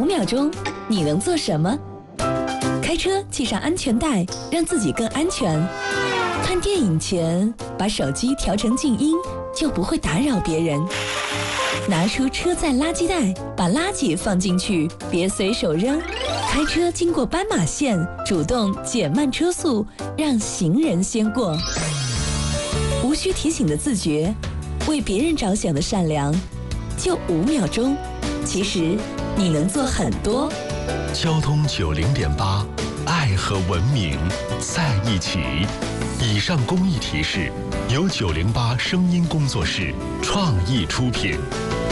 秒钟，你能做什么？开车系上安全带，让自己更安全。看电影前，把手机调成静音，就不会打扰别人。拿出车载垃圾袋，把垃圾放进去，别随手扔。开车经过斑马线，主动减慢车速，让行人先过。无需提醒的自觉，为别人着想的善良，就5秒钟。其实你能做很多。 交通90.8，爱和文明在一起。以上公益提示由908声音工作室创意出品。